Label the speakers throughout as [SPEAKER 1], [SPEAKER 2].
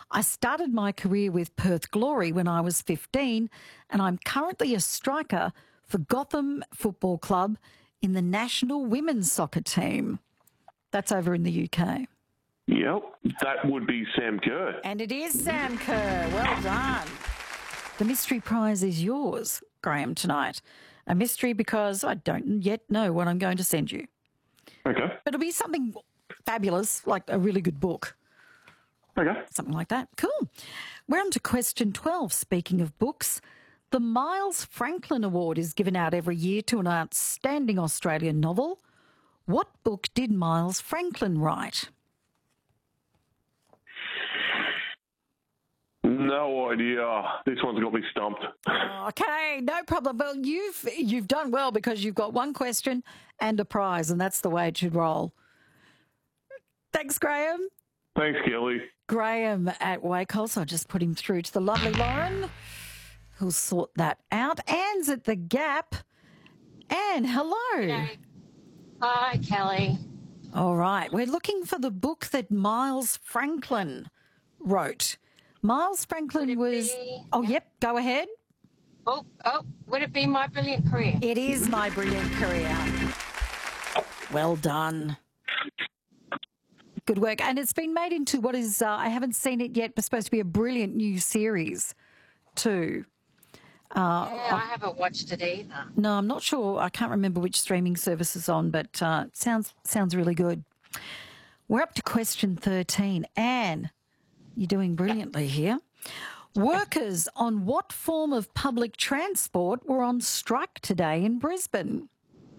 [SPEAKER 1] I started my career with Perth Glory when I was 15, and I'm currently a striker for Gotham Football Club in the national women's soccer team. That's over in the UK.
[SPEAKER 2] Yep, that would be Sam Kerr.
[SPEAKER 1] And it is Sam Kerr. Well done. The mystery prize is yours, Graham, tonight. A mystery because I don't yet know what I'm going to send you.
[SPEAKER 2] Okay.
[SPEAKER 1] But it'll be something fabulous, like a really good book.
[SPEAKER 2] Okay.
[SPEAKER 1] Something like that. Cool. We're on to question 12. Speaking of books, the Miles Franklin Award is given out every year to an outstanding Australian novel. What book did Miles Franklin write?
[SPEAKER 2] No idea. This one's got me stumped.
[SPEAKER 1] Okay, no problem. Well, you've done well because you've got one question and a prize, and that's the way it should roll. Thanks, Graham.
[SPEAKER 2] Thanks, Kelly.
[SPEAKER 1] Graham at Wacol, so I'll just put him through to the lovely Lauren, who'll sort that out. Anne's at the Gap. Anne, hello.
[SPEAKER 3] Hey. Hi, Kelly.
[SPEAKER 1] All right, we're looking for the book that Miles Franklin wrote. Miles Franklin was... Oh, yep, go ahead.
[SPEAKER 3] Oh, would it be My Brilliant Career?
[SPEAKER 1] It is My Brilliant Career. Well done. Good work. And it's been made into what is, I haven't seen it yet, but supposed to be a brilliant new series too.
[SPEAKER 3] I haven't watched it either.
[SPEAKER 1] No, I'm not sure. I can't remember which streaming service is on, but it sounds really good. We're up to question 13. Anne, you're doing brilliantly here. Workers on what form of public transport were on strike today in Brisbane?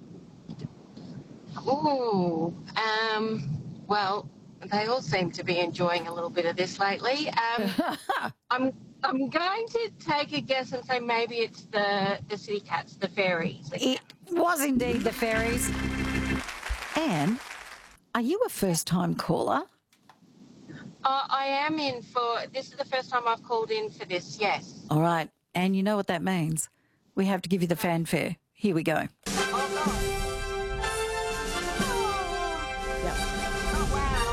[SPEAKER 3] Oh, well, they all seem to be enjoying a little bit of this lately. I'm going to take a guess and say maybe it's the City Cats, the ferries.
[SPEAKER 1] It was indeed the ferries. Anne, are you a first-time caller?
[SPEAKER 3] I am in for... This is the first time I've called in for this, yes.
[SPEAKER 1] All right. And you know what that means. We have to give you the fanfare. Here we go.
[SPEAKER 3] Oh, God.
[SPEAKER 1] Yep.
[SPEAKER 3] Oh,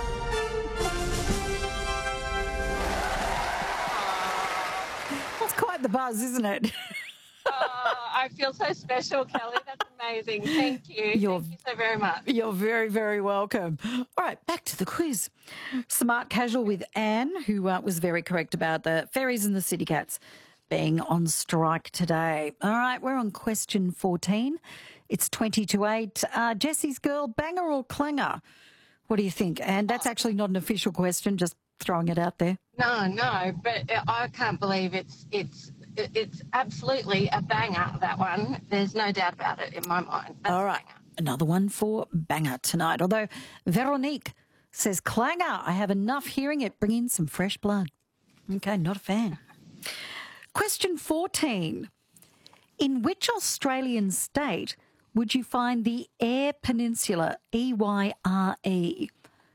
[SPEAKER 3] wow.
[SPEAKER 1] That's quite the buzz, isn't it?
[SPEAKER 3] I feel so special, Kelly. That's amazing. Thank you. Thank you so very much.
[SPEAKER 1] You're very, very welcome. All right, back to the quiz. Smart Casual with Anne, who was very correct about the ferries and the City Cats being on strike today. All right, we're on question 14. It's 20-8. Jesse's Girl, banger or clanger? What do you think? And that's actually not an official question, just throwing it out there.
[SPEAKER 3] No, but I can't believe it's absolutely a banger, that one. There's no doubt about it in my mind. That's
[SPEAKER 1] all right, another one for banger tonight. Although Veronique says clanger, I have enough hearing it, bring in some fresh blood. Okay, not a fan. Question 14. In which Australian state would you find the Eyre Peninsula, E-Y-R-E?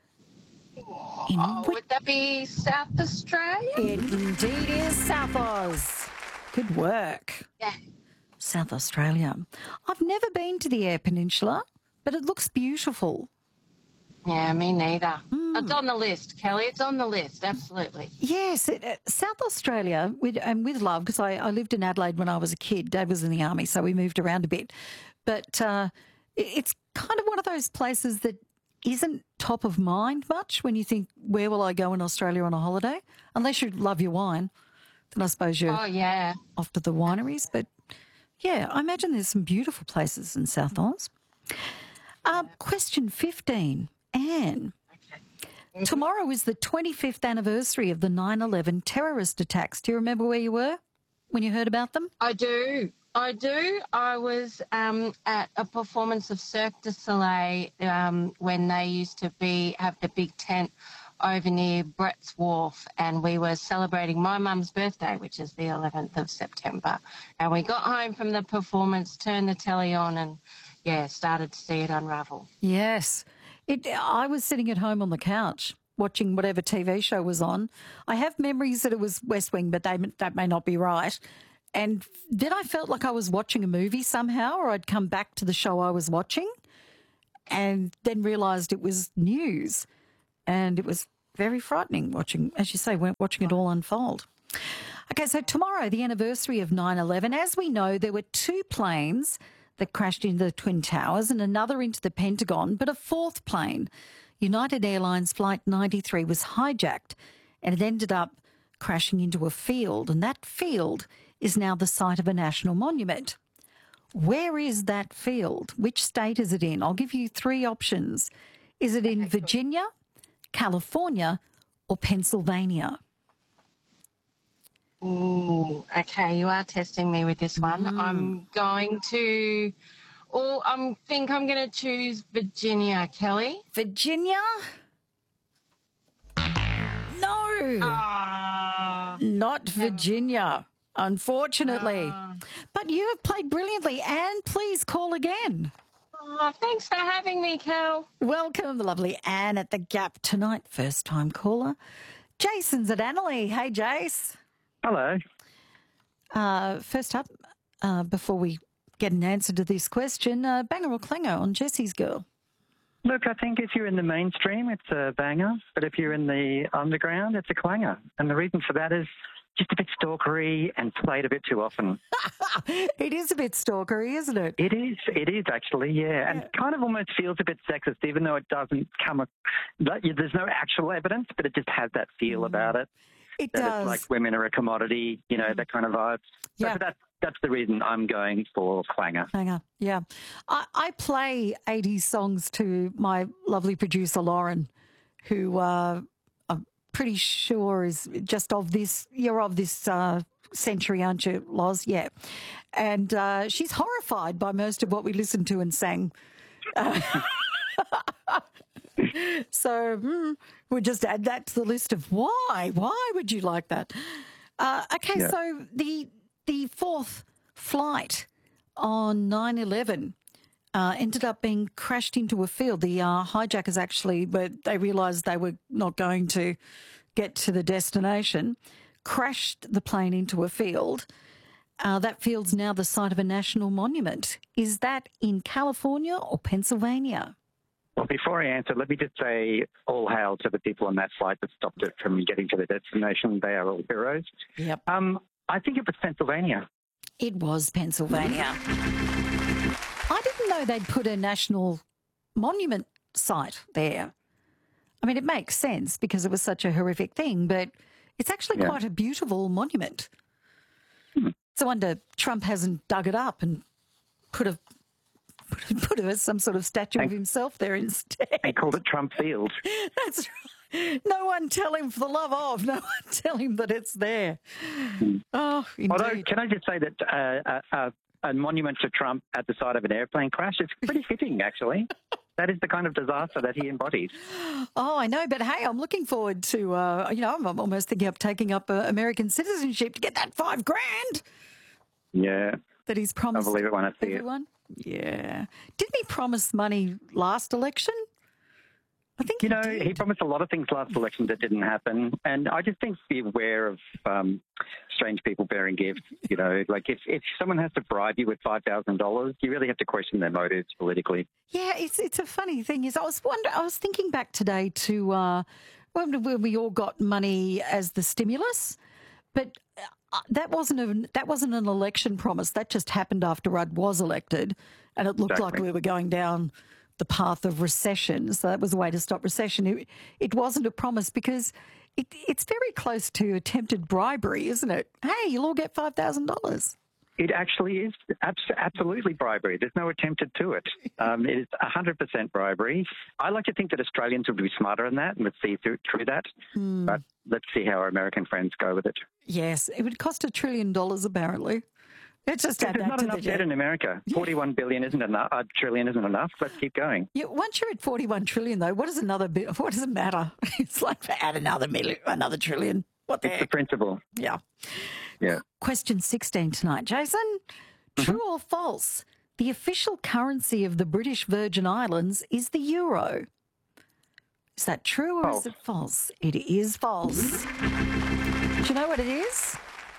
[SPEAKER 3] Would that be South Australia?
[SPEAKER 1] It indeed is South Oz. Good work.
[SPEAKER 3] Yeah.
[SPEAKER 1] South Australia. I've never been to the Eyre Peninsula, but it looks beautiful.
[SPEAKER 3] Yeah, me neither. It's on the list, Kelly. It's on the list, absolutely.
[SPEAKER 1] Yes, South Australia, with love, because I lived in Adelaide when I was a kid. Dad was in the army, so we moved around a bit. But it's kind of one of those places that isn't top of mind much when you think, where will I go in Australia on a holiday? Unless you love your wine. Then I suppose you're off to the wineries. But, yeah, I imagine there's some beautiful places in South Oz. Question 15. Anne, tomorrow is the 25th anniversary of the 9/11 terrorist attacks. Do you remember where you were when you heard about them?
[SPEAKER 3] I do. I was at a performance of Cirque du Soleil when they used to have the big tent over near Brett's Wharf, and we were celebrating my mum's birthday, which is the 11th of September. And we got home from the performance, turned the telly on, and, started to see it unravel.
[SPEAKER 1] Yes. I was sitting at home on the couch watching whatever TV show was on. I have memories that it was West Wing, but that may not be right. And then I felt like I was watching a movie somehow, or I'd come back to the show I was watching and then realised it was news. And it was very frightening watching, as you say, we're watching it all unfold. Okay, so tomorrow, the anniversary of 9/11. As we know, there were 2 planes that crashed into the Twin Towers and another into the Pentagon, but a 4th plane, United Airlines Flight 93, was hijacked and it ended up crashing into a field, and that field is now the site of a national monument. Where is that field? Which state is it in? I'll give you 3 options. Is it in Virginia, California, or Pennsylvania?
[SPEAKER 3] Ooh, okay, you are testing me with this one. I'm going to, I think I'm going to choose Virginia, Kelly.
[SPEAKER 1] Virginia? No, not Virginia, unfortunately. But you have played brilliantly, and please call again.
[SPEAKER 3] Oh, thanks for having me, Kel.
[SPEAKER 1] Welcome, the lovely Anne at the Gap tonight. First time caller. Jason's at Annalee. Hey, Jace.
[SPEAKER 4] Hello.
[SPEAKER 1] First up, before we get an answer to this question, banger or clanger on Jesse's Girl?
[SPEAKER 4] Look, I think if you're in the mainstream, it's a banger, but if you're in the underground, it's a clanger. And the reason for that is just a bit stalkery and played a bit too often.
[SPEAKER 1] It is a bit stalkery, isn't it?
[SPEAKER 4] It is actually, yeah. And kind of almost feels a bit sexist, even though it doesn't there's no actual evidence, but it just has that feel about it.
[SPEAKER 1] It
[SPEAKER 4] that
[SPEAKER 1] does.
[SPEAKER 4] It's like women are a commodity, that kind of vibe.
[SPEAKER 1] Yeah.
[SPEAKER 4] So that's the reason I'm going for clanger.
[SPEAKER 1] Clanger, yeah. I play 80s songs to my lovely producer, Lauren, who I'm pretty sure is just of this, you're of this century, aren't you, Loz? Yeah. And she's horrified by most of what we listened to and sang. So we'll just add that to the list of why. Why would you like that? Okay,
[SPEAKER 4] Yeah.
[SPEAKER 1] so the 4th flight on 9/11 ended up being crashed into a field. The hijackers actually, but they realised they were not going to get to the destination, crashed the plane into a field. That field's now the site of a national monument. Is that in California or Pennsylvania?
[SPEAKER 4] Well, before I answer, let me just say all hail to the people on that flight that stopped it from getting to the destination. They are all heroes.
[SPEAKER 1] Yep.
[SPEAKER 4] I think it was Pennsylvania.
[SPEAKER 1] It was Pennsylvania. I didn't know they'd put a national monument site there. I mean, it makes sense because it was such a horrific thing, but it's actually quite a beautiful monument. It's a wonder Trump hasn't dug it up and put some sort of statue of himself there instead.
[SPEAKER 4] They called it Trump Field.
[SPEAKER 1] That's right. No one tell him, for the love of, no one tell him that it's there. Oh, indeed.
[SPEAKER 4] Although, can I just say that a monument to Trump at the side of an airplane crash is pretty fitting, actually. That is the kind of disaster that he embodies.
[SPEAKER 1] Oh, I know, but hey, I'm looking forward to, I'm almost thinking of taking up American citizenship to get that $5,000
[SPEAKER 4] Yeah.
[SPEAKER 1] that he's promised.
[SPEAKER 4] I believe it when I see
[SPEAKER 1] everyone. Yeah. Didn't he promise money last election? I think
[SPEAKER 4] he promised a lot of things last election that didn't happen. And I just think be aware of strange people bearing gifts. Like if someone has to bribe you with $5,000, you really have to question their motives politically.
[SPEAKER 1] Yeah, it's a funny thing. I was thinking back today to when we all got money as the stimulus, but that wasn't an election promise. That just happened after Rudd was elected, and it looked like we were going down the path of recession. So that was a way to stop recession. It wasn't a promise because it's very close to attempted bribery, isn't it? Hey, you'll all get $5,000.
[SPEAKER 4] It actually is absolutely bribery. There's no attempt to it. It is 100% bribery. I like to think that Australians would be smarter than that and would see through that. But let's see how our American friends go with it.
[SPEAKER 1] Yes, it would cost $1 trillion apparently. Let's just add
[SPEAKER 4] There's
[SPEAKER 1] that
[SPEAKER 4] not
[SPEAKER 1] to
[SPEAKER 4] enough
[SPEAKER 1] the
[SPEAKER 4] debt in America. 41 billion isn't enough. A trillion isn't enough. Let's keep going.
[SPEAKER 1] Yeah, once you're at 41 trillion, though, what does it matter? It's like add another trillion. What the
[SPEAKER 4] It's the
[SPEAKER 1] heck?
[SPEAKER 4] principle.
[SPEAKER 1] Yeah.
[SPEAKER 4] Yeah.
[SPEAKER 1] Question 16 tonight, Jason. True or false? The official currency of the British Virgin Islands is the euro. Is that true or is it false? It is false. Do you know what it is?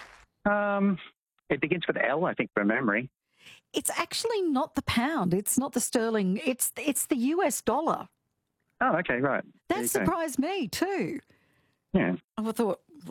[SPEAKER 4] It begins with L, I think, from memory.
[SPEAKER 1] It's actually not the pound. It's not the sterling. It's the US dollar.
[SPEAKER 4] Oh, okay, right. There
[SPEAKER 1] That
[SPEAKER 4] you go.
[SPEAKER 1] surprised me too.
[SPEAKER 4] Yeah.
[SPEAKER 1] I thought,